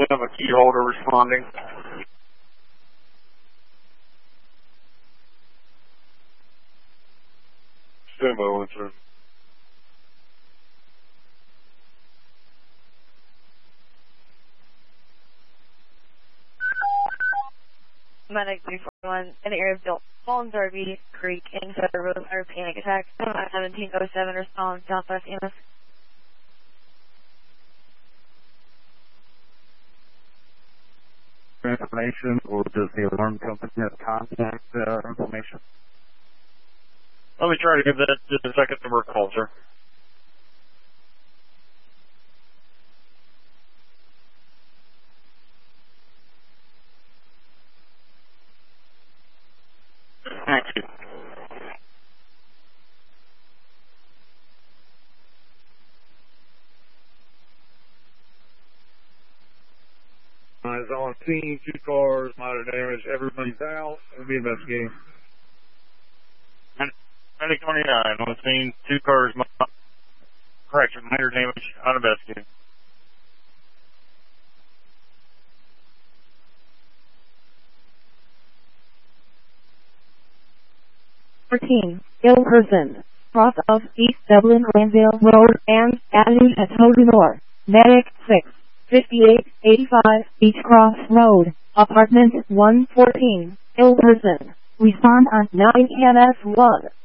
have a key holder responding. Stand by one, sir. Medic 341 in the area of Falls Darby Creek in Federal Road or panic attack. 1707 respond Southwest EMS. Information, or does the alarm company have contact information? Let me try to give that just a second number call, sir. Thank you. Is on scene, 2 cars, minor damage, everybody's out. We'll be investigating. Medic 29 on scene, 2 cars, correction, minor damage, uninvestigated. 14. Ill person. Cross of East Dublin Granville Road and Avenue at Hodinor. Medic 6. 5885 Beach Cross Road. Apartment 114. Ill person. Respond on 9NS1.